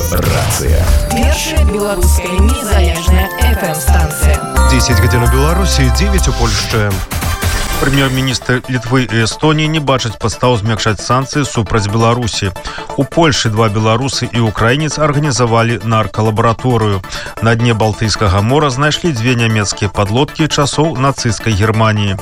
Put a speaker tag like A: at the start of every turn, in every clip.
A: Рацыя.
B: Першая беларуская незалежная FM-станція.
C: 10 гадзін у Беларусі, 9 у Польшчы. Прэм'ер-міністр Літвы і Эстоніі не бачаць падстаў змякчаць санкцыі супраць Беларусі. У Польшы два беларусы і украінец арганізавалі наркалабараторыю. На дне Балтыйскага мора знайшлі дзве нямецкія падлодкі часоў нацысцкай Германіі.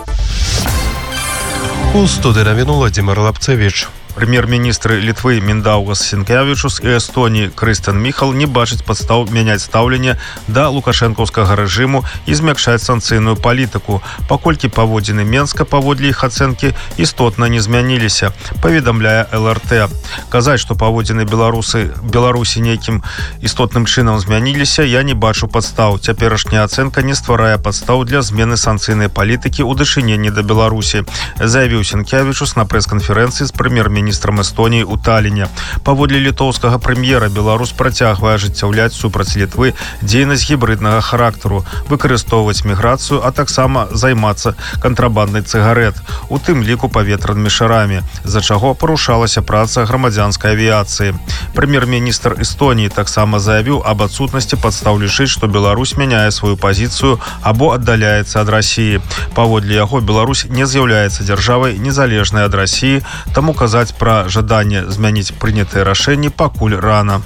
C: У студыі навіну Владимир Лапцевич. Прэм'ер-міністры Літвы Миндаугас Сінкявічус і Эстоніі Крыстен Міхал не бачаць падстаў мяняць стаўленне да лукашэнкаўскага рэжыму і змякчаць санкцыйную палітыку, паколькі паводзіны Менска, паводле іх ацэнкі, істотна не змяніліся, паведамляе ЛРТ. Казаць, што паводзіны Беларусі нейкім істотным чынам змяніліся, я не бачу падстаў. Цяперашняя ацэнка не стварае падстаў для змены санкцыйнай палітыкі ў дачыненні да Беларусі, заявіў Сінкявічус на прэс-канферэнцыі з прэм'ер-міністрам Эстоніі ў Таліне. Паводле літоўскага прэм'ера, Беларусь працягвае ажыццяўляць супраць Літвы дзейнасць гібрыднага характару, выкарыстоўваць міграцыю, а таксама займацца кантрабандай цыгарэт, у тым ліку паветранымі шарамі, з-за чаго парушалася праца грамадзянскай авіяцыі. Прэм'ер-міністр Эстоніі таксама заявіў аб адсутнасці падстаў лічыць, што Беларусь мяняе сваю пазіцыю або аддаляецца ад Расіі. Паводле яго, Беларусь не з'яўляецца дзяржавай незалежнай ад Расіі, таму казаць пра жаданне змяніць прынятыя рашэнні пакуль рана.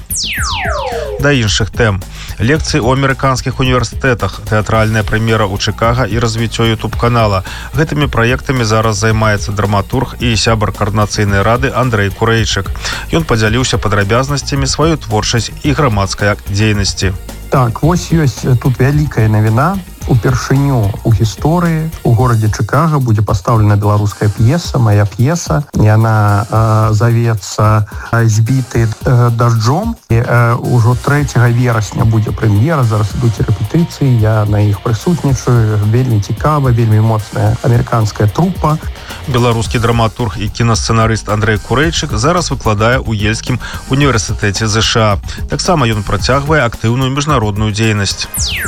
C: Да іншых тэм. Лекцыі ў амерыканскіх універсітэтах, тэатральная прэм'ера ў Чыкага і развіццё YouTube-канала. Гэтымі праектамі зараз займаецца драматург і сябар каардынацыйнай рады Андрэй Курэйчык. Ён падзяліўся падрабязнасцямі сваёй творчасці і грамадскай дзейнасці.
D: Так, вось ёсць тут вялікая навіна. Упершыню у гісторыі у горадзе Чыкага будзе пастаўлена беларуская п'еса, моя п'еса. Яна завецца «Збіты дажджом». І ўжо 3 верасня будзе прэм'ера, зараз ідуць рэпетыцыі, я на іх прысутнічаю. Вельмі цікава, вельмі моцная амерыканская трупа.
C: Беларускі драматург і кінасцэнарыст Андрэй Курэйчык зараз выкладае ў Ельскім універсітэце ЗША. Таксама ён працягвае актыўную міжнародную дзейнасць.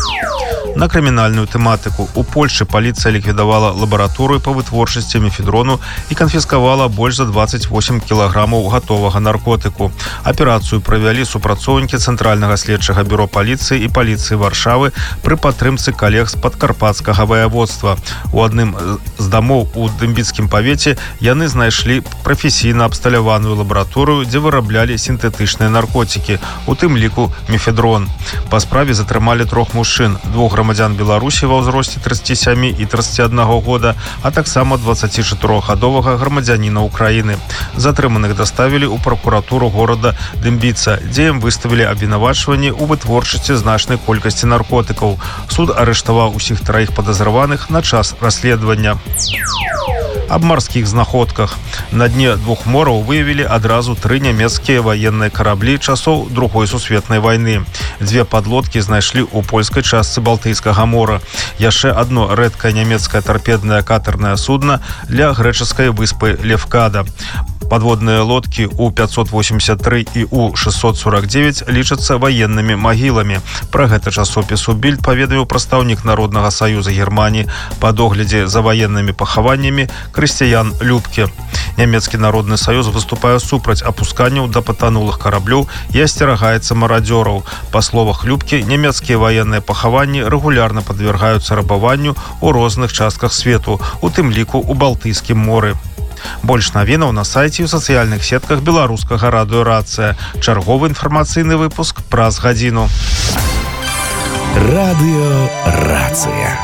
C: На крымінальную тэматыку. У Польшы паліцыя ліквідавала лабараторыю па вытворчасці мефедрону і канфіскавала больш за 28 кілаграмаў гатовага наркотыку. Аперацыю правялі супрацоўнікі Цэнтральнага следчага бюро паліцыі і паліцыі Варшавы пры падтрымцы калег з падкарпацкага ваяводства. У адным з дамоў у Дымбіцкім павеце яны знайшлі прафесійна абсталяваную лабараторыю, дзе выраблялі сінтэтычныя наркотыкі, у тым ліку мефедрон. Па справе затрымалі 3 мужчын, 2 грамадзян Беларусі ва ўзросце 37 і 31 года, а таксама 24-гадовага грамадзяніна Украіны. Затрыманых даставілі ў пракуратуру горада Дымбіца, дзе ім выставілі абвінавачванні ў вытворчасці значнай колькасці наркотыкаў. Суд арыштаваў усіх 3 падазраваных на час расследавання. Аб марскіх знаходках. На дне 2 мораў выявілі адразу 3 нямецкія ваенныя караблі часоў Другой сусветнай вайны. 2 падлодкі знайшлі ў польскай частцы Балтыйскага мора. Яшчэ адно рэдкае нямецкае тарпеднае катэрнае судна для грэчаскай выспы Левкада. Падводныя лодкі У-583 і У-649 лічацца ваеннымі магіламі. Пра гэта часопісу Більд паведаміў прадстаўнік Народнага саюза Германіі па доглядзе за ваеннымі пахаваннямі Крыстян Любке. Нямецкі народны саюз выступае супраць апусканняў да патанулых караблёў і асцерагаецца марадзёраў. Па словах Любкі, нямецкія ваенныя пахаванні рэгулярна падвяргаюцца рабаванню ў розных частках свету, у тым ліку ў Балтыйскім моры. Больш навінаў на сайце і ў сацыяльных сетках беларускага радыё «Рацыя». Чарговы інфармацыйны выпуск праз гадзіну.
A: Радыё «Рацыя».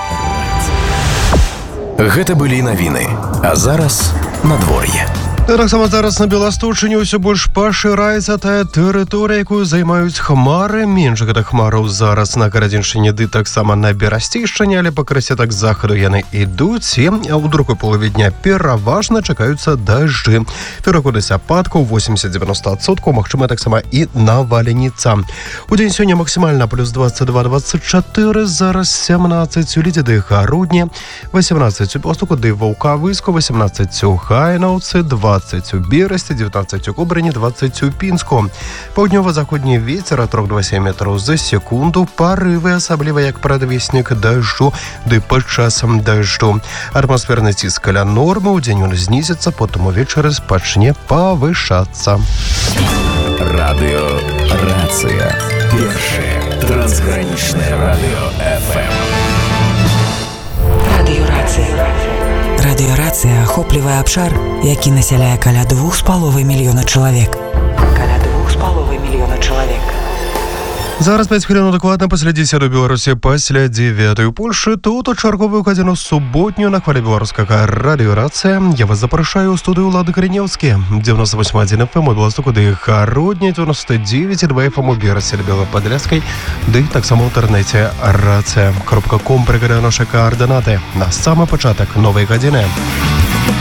A: Гэта былі навіны. А зараз надвор'е.
C: Таксама зараз на Беласточыне ўсё больш пашыраецца тая тэрыторыя, якую займаюць хмары. Менш гэтых хмараў зараз на Гарадзіншчыне, ды таксама на Берасцейшчыне, але пакрысе так з захаду яны ідуць, і ў другой палове дня пераважна чакаюцца дажджы. Верагоднасць ападкаў 80-90%, магчыма таксама і наваленіца. Удзень сёння максімальна плюс 22-24, зараз 17 у Лідзе ды Гародні, 18 у Пастуку ды Ваўкавыску, 18 у Гайнаўцы, 20 у Берасці, 19 у Кобрыні, 20 у Пінску. Паўднёва-заходні вецер ад 3-7 метраў за секунду, парывы, асабліва як прадвеснік дажджу, ды падчас дажджу. Атмасферны ціск каля нормы, удзень ён знізіцца, потым увечары пачне павышацца.
A: Радыёрацыя. Першае трансгранічнае радыё FM.
E: Радыёрацыя ахоплівае абшар, які насяляе каля 2,5 мільёна чалавек.
F: Зараз 5 хвілін докладна пасля 10 у Беларусі, пасля 9 у Польшы. Тут у чарговую гадзіну суботню на хвалі беларускага радыёрацыя. Я вас запрашаю ў студыю Улады Каренеўскі. 98,1 FM у Беластоку, ды Гародня, 99,2 FM у Берасе, Белападляскай, ды таксама ў інтэрнэце рацыя.com. Прыгадаю нашы коордынаты. На самы пачатак новай гадзіны.